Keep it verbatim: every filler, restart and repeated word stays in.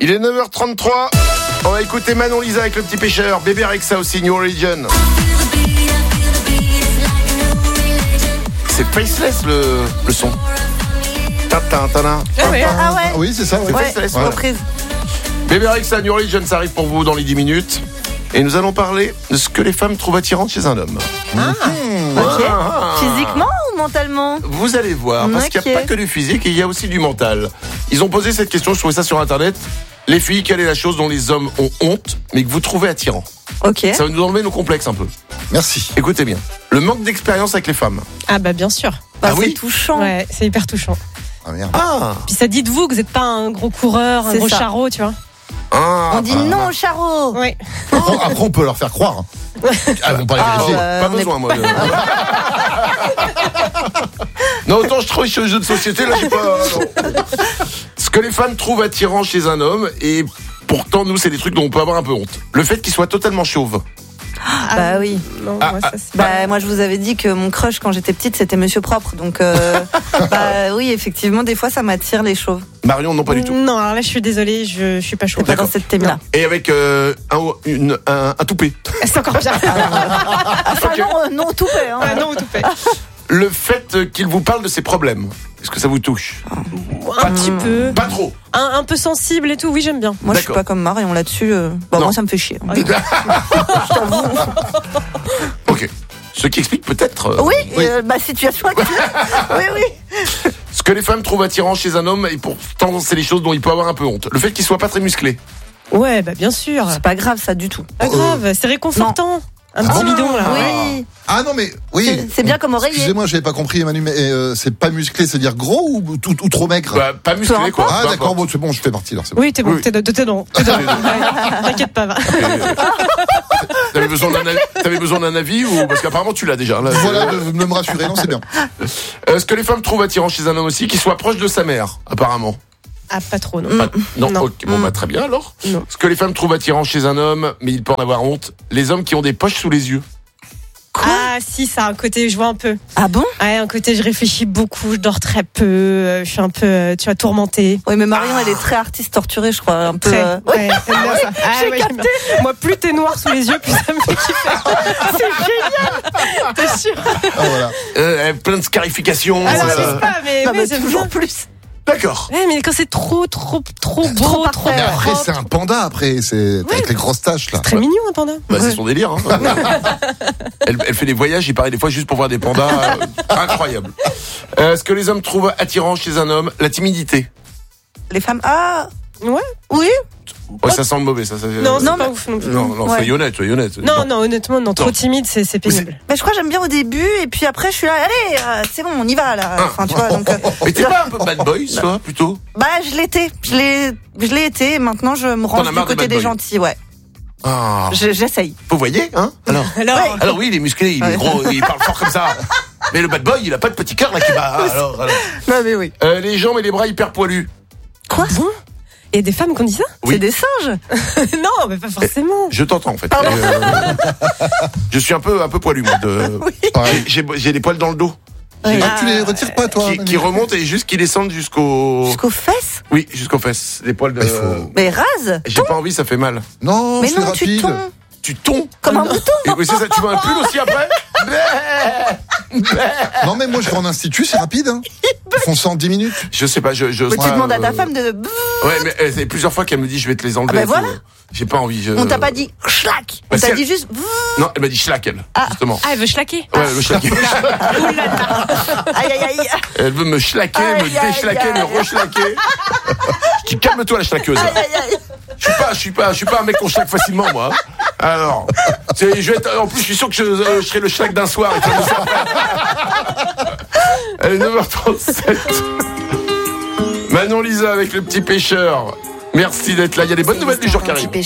Il est neuf heures trente-trois. On va écouter Manon Lisa avec le petit pêcheur. Bébé Rexha aussi, New Religion. C'est Faceless le, le son. Tintin, tintin. Ah ouais. Ah ouais. Ah oui, c'est ça. Ouais. Ouais, Faceless, ouais. reprise. Bébé Rexha, New Religion, ça arrive pour vous dans les dix minutes. Et nous allons parler de ce que les femmes trouvent attirant chez un homme. Ok. Ah. Physiquement ou mentalement? Vous allez voir, parce qu'il n'y a Ok. pas que du physique, il y a aussi du mental. Ils ont posé cette question, je trouvais ça sur Internet. Les filles, quelle est la chose dont les hommes ont honte, mais que vous trouvez attirant? Ok. Ça va nous enlever nos complexes un peu. Merci. Écoutez bien. Le manque d'expérience avec les femmes. Ah bah bien sûr. Bah, Ah c'est oui. touchant. Ouais, c'est hyper touchant. Ah merde. Ah, Puis ça dit de vous que vous n'êtes pas un gros coureur, un C'est gros ça. charreau, tu vois. ah On dit non au charreau. Ouais. Après, après, on peut leur faire croire. Ah, vont pas les Ah, vérifier. bah, pas on est- besoin, moi. de- non, autant je travaille sur les jeux de société, là, j'ai pas. non. Ce que les femmes trouvent attirant chez un homme, et pourtant, nous, c'est des trucs dont on peut avoir un peu honte. Le fait qu'il soit totalement chauve. Bah oui. Non, Ah, moi, ah, ça, c'est- Bah moi je vous avais dit que mon crush quand j'étais petite c'était Monsieur Propre, donc euh, bah oui effectivement des fois ça m'attire les chauves. Marion, non, pas du tout. Non, alors là, je suis désolée, je, je suis pas C'est chaude. pas dans cette thème là. Et avec euh, un, une, un, un toupet. C'est encore pire. Enfin Ok. non euh, non tout fait hein. Ah non, tout fait. Le fait qu'il vous parle de ses problèmes, est-ce que ça vous touche? Un petit peu. Pas trop. Un, un peu sensible et tout, oui, j'aime bien. Moi je suis D'accord. pas comme Marion là-dessus. euh, Bah Non. moi ça me fait chier. hein. Ok. Ce qui explique peut-être euh, Oui, Oui. euh, ma situation actuelle. oui oui. ce que les femmes trouvent attirant chez un homme, et pourtant c'est les choses dont il peut avoir un peu honte. Le fait qu'il soit pas très musclé. Ouais, bah bien sûr. C'est pas grave ça du tout. Pas grave, c'est réconfortant. Un petit Ah. bidon là. Oui. Ah non, mais oui. C'est- c'est bien comme oreiller. Excusez-moi, j'avais pas compris, Emmanuel, mais euh, c'est pas musclé, c'est-à-dire gros ou, tout, ou trop maigre? Bah, pas musclé, Peu quoi. Ah Peu d'accord, importe. bon, c'est bon, je fais partie là. C'est bon. Oui, t'es bon, Oui. t'es dedans. T'es dedans. T'es dedans. Ouais, T'inquiète pas, va. T'avais besoin d'un avis, t'avais besoin d'un avis ou parce qu'apparemment tu l'as déjà. Là, Voilà, de, de me rassurer, non, c'est bien. Euh, ce que les femmes trouvent attirant chez un homme aussi, qu'il soit proche de sa mère, apparemment. Ah, pas trop, non. Pas- non, Non. ok, bon bah très bien alors. Non. Ce que les femmes trouvent attirant chez un homme, mais il peut en avoir honte, les hommes qui ont des poches sous les yeux. Ah, si, ça a un côté, je vois un peu. Ah bon? Ouais, un côté, je réfléchis beaucoup, je dors très peu, euh, je suis un peu, euh, tu vois, tourmentée. Oui mais Marion elle est très artiste torturée je crois un peu. Très. euh, Ouais, j'aime bien ça. Ah, j'ai ouais, j'aime bien. Moi, plus t'es noir sous les yeux, plus ça me fait kiffer. C'est génial. T'es sûr? Ah voilà. Euh, plein de scarifications. Ah non, euh, je sais pas, mais, Non, mais bah, j'aime toujours bien. plus. D'accord. Ouais, mais quand c'est trop, trop, trop beau, Trop trop, parfait. Mais après, propre. c'est un panda, après, c'est avec les grosses taches là. Très mignon, un panda. Bah, c'est son délire. Hein. elle, elle fait des voyages, il paraît des fois juste pour voir des pandas. euh, incroyable. Euh, ce que les hommes trouvent attirant chez un homme, la timidité. Les femmes ah Ouais. oui. Ouais, ça sent le mauvais, ça. ça Non, c'est Non, pas mais- ouf non plus. non, non, Ouais. soyez honnête, soyez honnête. Non, non, honnêtement, non, trop Non. timide, c'est c'est pénible. Bah, je crois que j'aime bien au début et puis après je suis là allez euh, c'est bon on y va là. Enfin tu vois donc. euh, Mais t'es pas un peu bad boy, toi, plutôt? Bah je l'étais, je l'ai, je l'ai été. Et maintenant je me T'en range as du marre des côté bad des boys. gentils, ouais. Ah. Je- J'essaye. Vous voyez, hein? Alors. Alors, Ouais. Alors oui, il est musclé, il est Ouais. gros, il parle fort comme ça. Mais le bad boy, il a pas de petit cœur là qui bat. Ah, alors, alors. Non mais oui. Euh, les jambes et les bras hyper poilus. Quoi? bon Il y a des femmes qui ont dit ça? Oui. C'est des singes. Non, mais pas forcément. Je t'entends en fait. Et, euh, je suis un peu un peu poilu moi. De... Pareil. J'ai j'ai- j'ai des poils dans le dos Ouais. Ah, tu les retires pas, toi? qui, qui remontent et juste qui descendent jusqu'au. Jusqu'aux fesses. Oui, jusqu'aux fesses. Des poils de. Il faut- Mais rase. J'ai pas envie, ça fait mal. Non, Mais c'est non tu rapide. tombes Tu tombes. comme un mouton. Et oui, c'est ça. Tu veux un pull aussi après? Non, mais moi, je vais en institut, c'est rapide. Hein. Ils font ça en dix minutes. Je sais pas. Je. je Mais tu ouais, demandes à ta euh, femme de. Ouais, mais euh, c'est plusieurs fois qu'elle me dit je vais te les enlever. Ah bah et tout. voilà. J'ai pas envie. Je... On t'a pas dit schlack. Bah, On si t'a elle- dit juste. Non, elle m'a dit schlack elle. Justement. Ah, elle veut schlaquer. Ouais, elle veut schlaquer. Aïe aïe aïe. Elle veut me schlaquer, Aïe, me aïe, déchlaquer, aïe. me rechlaquer. Je dis calme-toi la schlaqueuse. Aïe aïe aïe. Je suis pas, je suis pas, je suis pas un mec qu'on schlaque facilement moi. Alors, c'est, je vais être, en plus je suis sûr que je, euh, je serai le schlack d'un soir. Elle est neuf heures trente-sept. Manon Lisa avec le petit pêcheur. Merci d'être là. Il y a des bonnes nouvelles du jour qui arrivent.